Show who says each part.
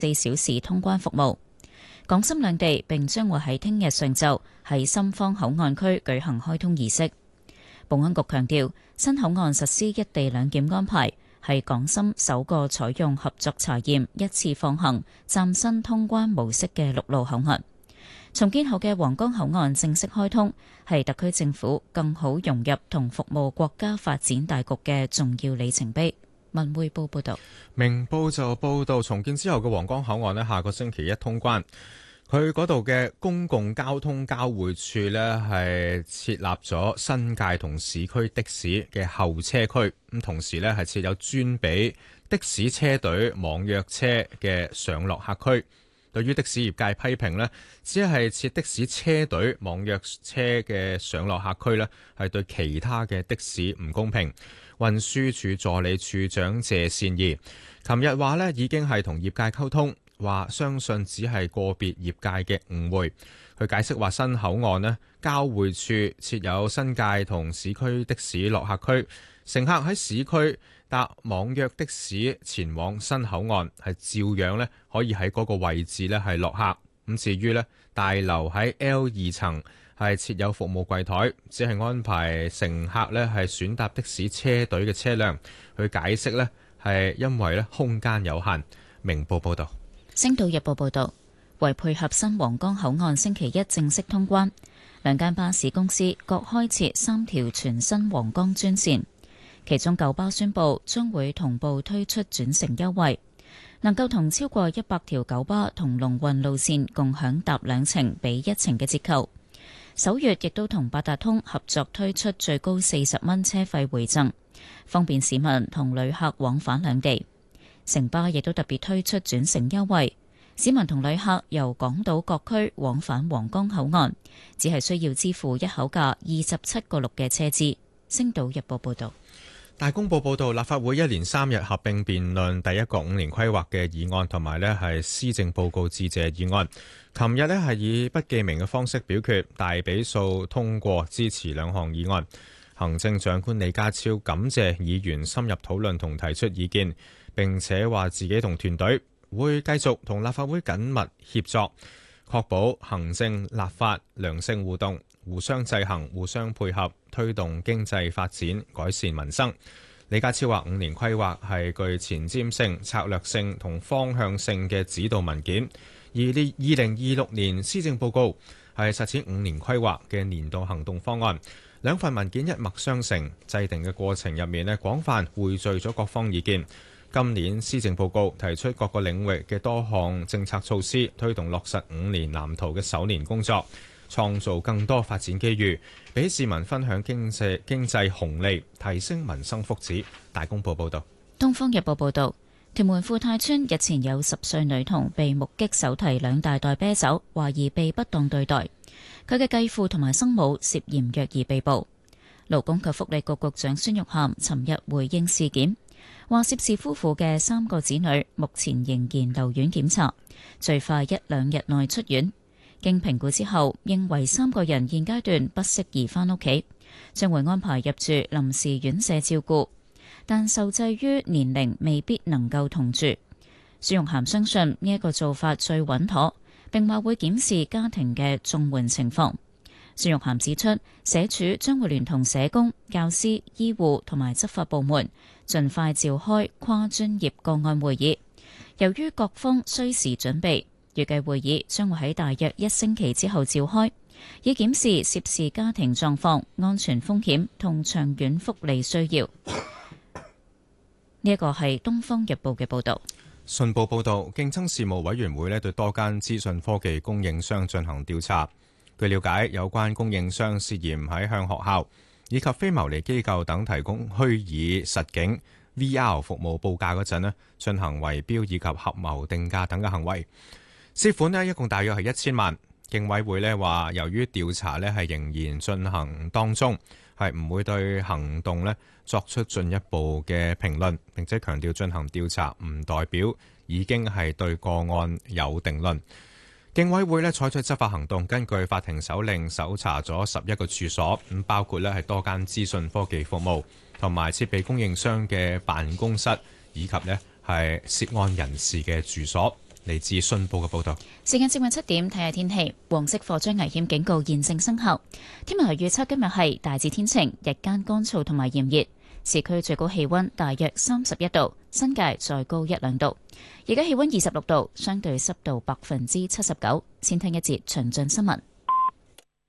Speaker 1: 小時通關服務。港深兩地並將會喺聽日上晝喺深方口岸區舉行開通儀式。保安局強調，新口岸實施一地兩檢安排，係港深首個採用合作查驗、一次放行、嶄新通關模式嘅陸路口岸。重建後嘅皇崗口岸正式開通，係特區政府更好融入同服務國家發展大局嘅重要里程碑。文匯報報道。
Speaker 2: 明報就報道，重建之後嘅皇崗口岸下個星期一通關。佢嗰度嘅公共交通交匯處呢，係設立咗新界同市區的士嘅候車區，咁同時呢，係設有專俾的士車隊網約車嘅上落客區。對於的士業界批評呢，只係設的士車隊網約車嘅上落客區呢，係對其他嘅的士唔公平。運輸署助理處長謝善儀琴日話呢，已經係同業界溝通，話相信只係個別業界嘅誤會。佢解釋話，新口岸呢，交匯處設有新界同市區的士落客區，乘客喺市區搭網約的士前往新口岸，係照樣呢可以喺嗰個位置呢係落客。咁至於呢，大樓喺 L2 層係設有服務櫃台，只係安排乘客呢係選搭的士車隊嘅車輛。佢解釋呢係因為呢空間有限。明報報道。
Speaker 1: 星島日報報道，為配合新皇崗口岸星期一正式通關，兩間巴士公司各開設3條全新皇崗專線。其中九巴宣布將會同步推出轉乘優惠，能夠同超過100條九巴同龍運路線共享搭2程比1程嘅折扣。首月亦都同八達通合作推出最高40蚊車費回贈，方便市民同旅客往返兩地。城巴亦都特別推出轉乘優惠，市民同旅客由港島各區往返皇崗口岸，只係需要支付一口價27個6嘅車資。星島日報報道。
Speaker 2: 大公報報導，立法會一連3日合併辯論第一個5年規劃嘅議案，同埋呢係施政報告致謝議案。琴日呢係以不記名嘅方式表決，大比數通過支持兩項議案。行政長官李家超感謝議員深入討論同提出意見，並且話自己同團隊會繼續同立法會緊密協作，確保行政立法良性互動，互相制衡、互相配合，推動經濟發展、改善民生。李家超話5年規劃係具前瞻性、策略性同方向性嘅指導文件，而2026年施政報告係實踐5年規劃嘅年度行動方案。兩份文件一脈相承，制定嘅過程入面廣泛匯聚咗各方意見。今年施政報告提出各個領域嘅多項政策措施，推動落實5年藍圖嘅首年工作，創造更多發展機遇，俾市民分享經濟紅利，提升民生福祉。大公報報道。
Speaker 1: 東方日報報道，屯門富泰村日前有10歲女童被目擊手提2大袋啤酒，懷疑被不當對待。佢嘅繼父同埋生母涉嫌虐兒被捕。勞工及福利局局長孫玉菡尋日回應事件，話涉事夫婦嘅3個子女目前仍然留院檢查，最快1-2日內出院。經評估之後，認為3個人現階段不適宜返屋企，將會安排入住臨時院舍照顧，但受制於年齡未必能夠同住。孫玉菡相信呢一個做法最穩妥，並話會檢視家庭嘅綜援情況。孫玉菡指出，社署將會聯同社工、教師、醫護同埋執法部門，盡快召開跨專業個案會議。由於各方需時準備，預計會議將會喺大約1星期之後召開，以檢視涉事家庭狀況、安全風險同長遠福利需要。呢一個係《東方日報》嘅報導。
Speaker 2: 信報報導，競爭事務委員會對多間資訊科技供應商進行調查。據了解，有關供應商涉嫌喺向學校以及非牟利機構等提供虛擬實境 VR 服務報價嗰陣進行圍標以及合謀定價等嘅行為，涉款一共大約係1000萬。競委會話，由於調查係仍然進行當中，係唔會對行動作出進一步嘅評論，並且強調進行調查唔代表已經係對個案有定論。競委會採取執法行動，根據法庭手令搜查咗11個處所，咁包括係多間資訊科技服務同埋設備供應商嘅辦公室，以及係涉案人士嘅住所。 嚟自信報嘅報導。
Speaker 1: 時間接近7點，睇下天氣。黃色火災危險警告現正生效。天文台預測今日係大致天晴，日間乾燥同埋炎熱，市區最高氣溫大約31度，新界再高1-2度。而家氣溫26度，相對濕度79%。先聽一節詳盡新聞。